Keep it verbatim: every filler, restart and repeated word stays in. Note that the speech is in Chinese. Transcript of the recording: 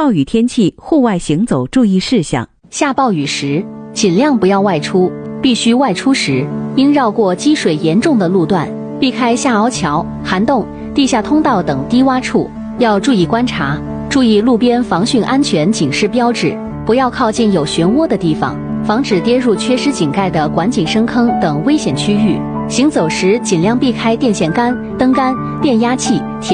暴雨天气户外行走注意事项。 下暴雨时，尽量不要外出，必须外出时，应绕过积水严重的路段，避开下凹桥、涵洞、地下通道等低洼处。要注意观察，注意路边防汛安全警示标志，不要靠近有漩涡的地方，防止跌入缺失井盖的管井深坑等危险区域。行走时尽量避开电线杆、灯杆、电压器、铁